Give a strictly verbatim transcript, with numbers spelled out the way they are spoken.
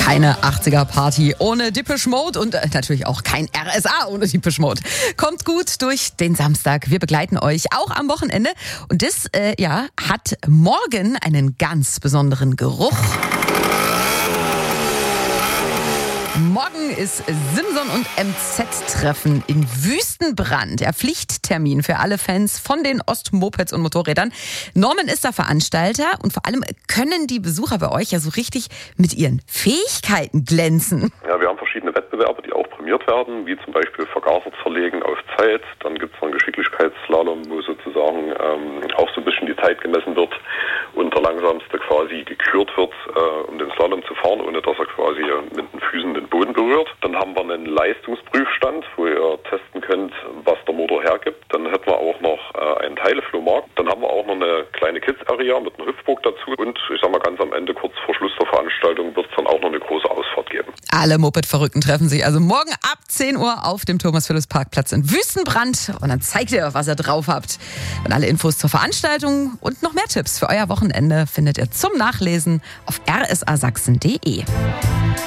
Keine achtziger-Party ohne Depeche Mode und äh, natürlich auch kein R S A ohne Depeche Mode. Kommt gut durch den Samstag. Wir begleiten euch auch am Wochenende. Und das äh, ja, hat morgen einen ganz besonderen Geruch. Morgen ist Simson und M Z-Treffen in Wüstenbrand. Der Pflichttermin für alle Fans von den Ostmopeds und Motorrädern. Norman ist der Veranstalter und vor allem können die Besucher bei euch ja so richtig mit ihren Fähigkeiten glänzen. Ja, wir haben verschiedene Wettbewerbe, die auch prämiert werden, wie zum Beispiel Vergaser zerlegen auf Zeit. Dann gibt es noch einen Geschicklichkeitsslalom, wo sozusagen ähm, auch so ein bisschen die Zeit gemessen wird und der Langsamste quasi gekürt wird, äh, um den Slalom zu fahren, ohne dass er quasi mit den Füßen den Boden berührt. Dann haben wir einen Leistungsprüfstand, wo ihr testen könnt, was der Motor hergibt. Dann hätten wir auch noch äh, einen Teileflohmarkt. Dann haben wir auch noch eine kleine Kids-Area mit einer Hüpfburg dazu. Und ich sag mal, ganz am Ende, kurz vor Schluss der Veranstaltung, wird es dann auch noch eine große Ausfahrt geben. Alle Moped-Verrückten treffen sich also morgen ab zehn Uhr auf dem Thomas-Philipps-Parkplatz in Wüstenbrand. Und dann zeigt ihr, was ihr drauf habt. Und alle Infos zur Veranstaltung und noch mehr Tipps für euer Wochenende findet ihr zum Nachlesen auf r s a sachsen punkt d e.